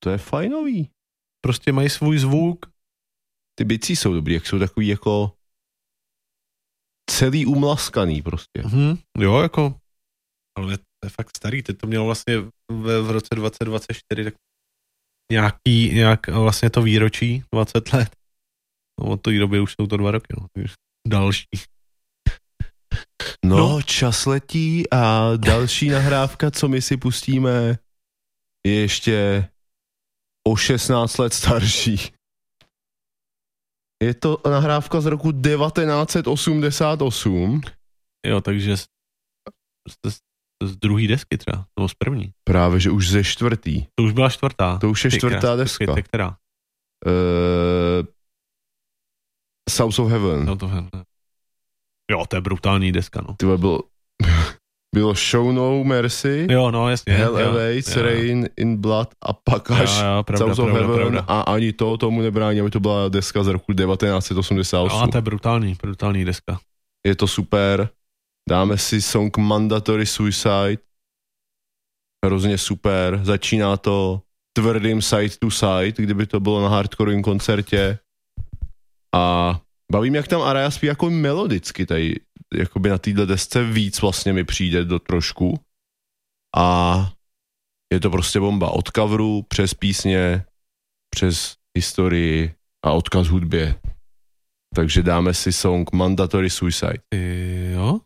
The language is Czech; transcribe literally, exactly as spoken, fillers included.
To je fajnový. Prostě mají svůj zvuk. Ty bicí jsou dobrý, jak jsou takový jako celý umlaskaný prostě. Mhm, jo, jako, ale to je fakt starý, teď to mělo vlastně v, v roce dvacet dvacet čtyři tak nějaký, nějak vlastně to výročí, dvacet let. No, od té doby už jsou to dva roky, no, takže další. No, no, čas letí a další nahrávka, co my si pustíme, je ještě o šestnáct let starší. Je to nahrávka z roku devatenáct osmdesát osm. Jo, takže z, z, z druhý desky třeba, nebo z první. Právě, že už ze čtvrtý. To už byla čtvrtá. To už je čtvrtá deska. Počkejte, která? Uh, South of Heaven. No to je, jo, to je brutální deska, no. Tyhle bylo, bylo Show No Mercy, jo, no, jasně. Hell Awaits, Rain in Blood a pak až jo, jo, pravda, South of pravda, Heaven pravda. a ani to tomu nebrání, aby to byla deska z roku devatenáct osmdesát osm. No, to je brutální, brutální deska. Je to super. Dáme si song Mandatory Suicide. Hrozně super. Začíná to tvrdým side to side, kdyby to bylo na hardcoreovém koncertě. A bavím, jak tam Araya zpívá jako melodicky tady, jakoby na této desce víc vlastně mi přijde do trošku. A je to prostě bomba. Od coveru, přes písně, přes historii a odkaz hudbě. Takže dáme si song Mandatory Suicide. Jo?